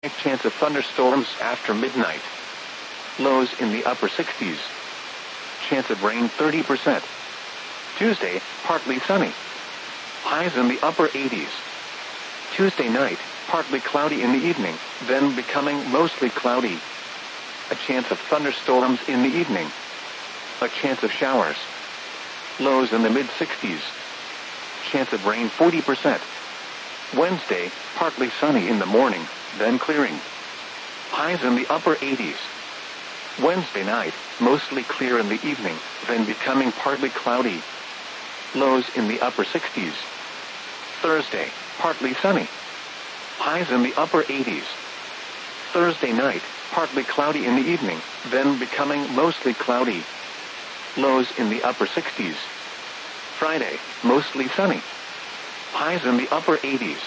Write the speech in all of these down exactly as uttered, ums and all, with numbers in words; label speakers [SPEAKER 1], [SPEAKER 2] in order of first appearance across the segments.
[SPEAKER 1] Chance of thunderstorms after midnight. Lows in the upper sixties. Chance of rain thirty percent. Tuesday, partly sunny. Highs in the upper eighties. Tuesday night, partly cloudy in the evening, then becoming mostly cloudy. A chance of thunderstorms in the evening. A chance of showers. Lows in the mid-sixties. Chance of rain forty percent. Wednesday, partly sunny in the morning, then clearing. Highs in the upper eighties. Wednesday night, mostly clear in the evening, then becoming partly cloudy. Lows in the upper sixties. Thursday, partly sunny. Highs in the upper eighties. Thursday night, partly cloudy in the evening, then becoming mostly cloudy. Lows in the upper sixties. Friday, mostly sunny. Highs in the upper eighties.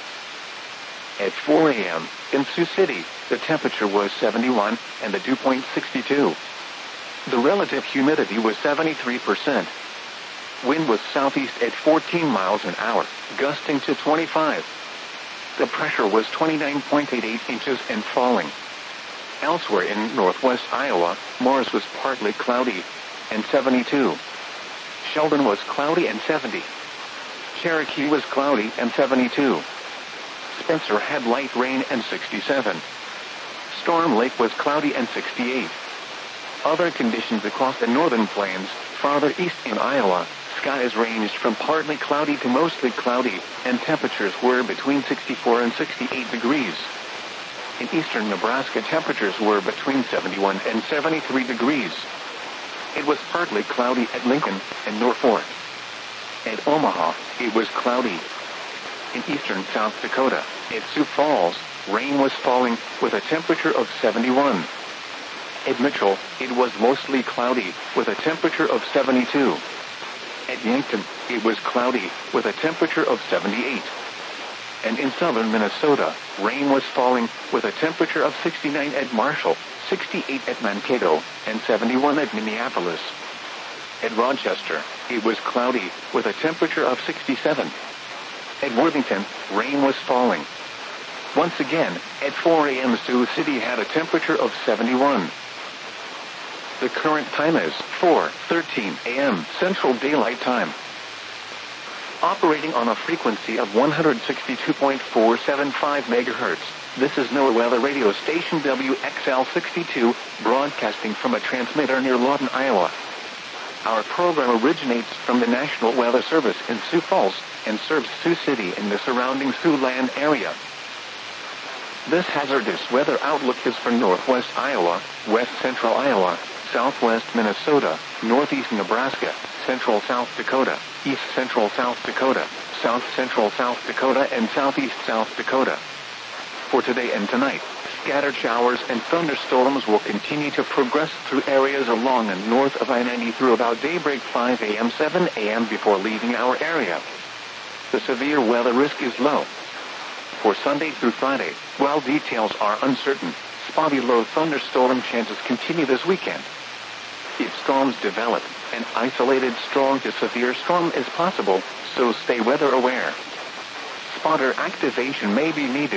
[SPEAKER 1] At four a.m., in Sioux City, the temperature was seventy-one, and the dew point sixty-two. The relative humidity was seventy-three percent. Wind was southeast at fourteen miles an hour, gusting to twenty-five. The pressure was twenty-nine point eight eight inches and falling. Elsewhere in northwest Iowa, Morris was partly cloudy, and seventy-two. Sheldon was cloudy and seventy. Cherokee was cloudy and seventy-two. Spencer had light rain and sixty-seven. Storm Lake was cloudy and sixty-eight. Other conditions across the northern plains, farther east in Iowa, skies ranged from partly cloudy to mostly cloudy, and temperatures were between sixty-four and sixty-eight degrees. In eastern Nebraska, temperatures were between seventy-one and seventy-three degrees. It was partly cloudy at Lincoln and Norfolk. At Omaha, it was cloudy. In eastern South Dakota, at Sioux Falls, rain was falling with a temperature of seventy-one. At Mitchell, it was mostly cloudy with a temperature of seventy-two. At Yankton, it was cloudy with a temperature of seventy-eight. And in southern Minnesota, rain was falling with a temperature of sixty-nine at Marshall, sixty-eight at Mankato, and seventy-one at Minneapolis. At Rochester, it was cloudy with a temperature of sixty-seven. At Worthington, rain was falling. Once again, at four a.m. Sioux City had a temperature of seventy-one. The current time is four thirteen a.m. Central Daylight Time. Operating on a frequency of one hundred sixty-two point four seven five megahertz, this is NOAA Weather Radio Station W X L sixty-two, broadcasting from a transmitter near Lawton, Iowa. Our program originates from the National Weather Service in Sioux Falls and serves Sioux City and the surrounding Siouxland area. This hazardous weather outlook is for northwest Iowa, west central Iowa, southwest Minnesota, northeast Nebraska, central South Dakota, east central South Dakota, south central South Dakota, and southeast South Dakota. For today and tonight, scattered showers and thunderstorms will continue to progress through areas along and north of I ninety through about daybreak five a.m. seven a.m. before leaving our area. The severe weather risk is low. For Sunday through Friday, while details are uncertain, spotty low thunderstorm chances continue this weekend. If storms develop, an isolated strong to severe storm is possible, so stay weather aware. Spotter activation may be needed.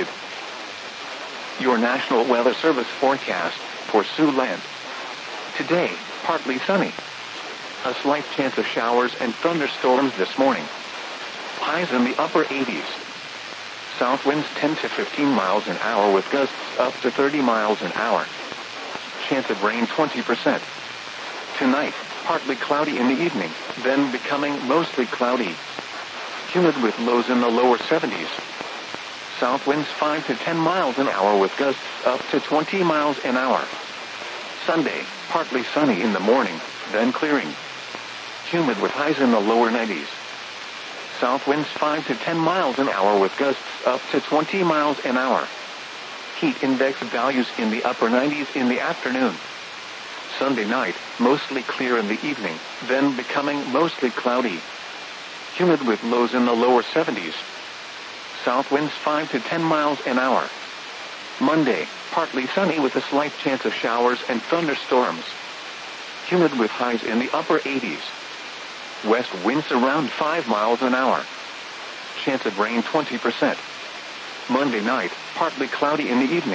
[SPEAKER 1] Your National Weather Service forecast for Siouxland. Today, partly sunny. A slight chance of showers and thunderstorms this morning. Highs in the upper eighties. South winds ten to fifteen miles an hour with gusts up to thirty miles an hour. Chance of rain twenty percent. Tonight, partly cloudy in the evening, then becoming mostly cloudy. Humid with lows in the lower seventies. South winds five to ten miles an hour with gusts up to twenty miles an hour. Sunday, partly sunny in the morning, then clearing. Humid with highs in the lower nineties. South winds five to ten miles an hour with gusts up to twenty miles an hour. Heat index values in the upper nineties in the afternoon. Sunday night, mostly clear in the evening, then becoming mostly cloudy. Humid with lows in the lower seventies. South winds five to ten miles an hour. Monday, partly sunny with a slight chance of showers and thunderstorms. Humid with highs in the upper eighties. West winds around five miles an hour. Chance of rain twenty percent. Monday night, partly cloudy in the evening.